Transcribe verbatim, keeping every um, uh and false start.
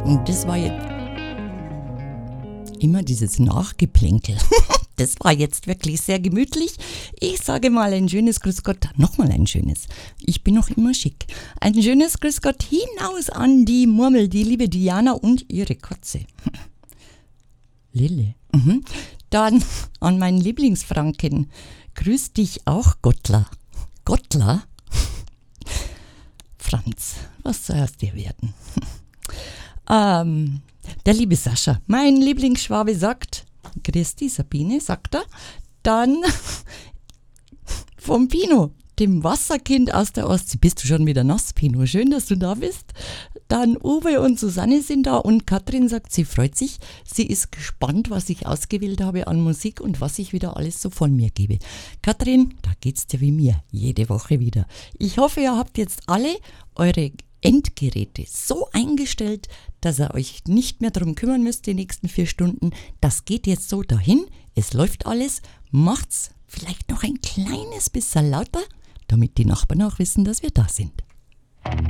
Und das war jetzt immer dieses Nachgeplänkel. Das war jetzt wirklich sehr gemütlich. Ich sage mal ein schönes Grüß Gott, nochmal ein schönes. Ich bin noch immer schick. Ein schönes Grüß Gott hinaus an die Murmel, die liebe Diana und ihre Katze. Lille. Mhm. Dann an meinen Lieblingsfranken. Grüß dich auch, Gottler. Gottler? Franz, was soll aus dir werden? ähm, der liebe Sascha, mein Lieblingsschwabe, sagt, grüß dich, Sabine, sagt er. Dann vom Pino, dem Wasserkind aus der Ostsee. Bist du schon wieder nass, Pino? Schön, dass du da bist. Dann Uwe und Susanne sind da und Katrin sagt, sie freut sich. Sie ist gespannt, was ich ausgewählt habe an Musik und was ich wieder alles so von mir gebe. Katrin, da geht's dir wie mir, jede Woche wieder. Ich hoffe, ihr habt jetzt alle eure Endgeräte so eingestellt, dass ihr euch nicht mehr darum kümmern müsst die nächsten vier Stunden. Das geht jetzt so dahin, es läuft alles. Macht's vielleicht noch ein kleines bisschen lauter, damit die Nachbarn auch wissen, dass wir da sind.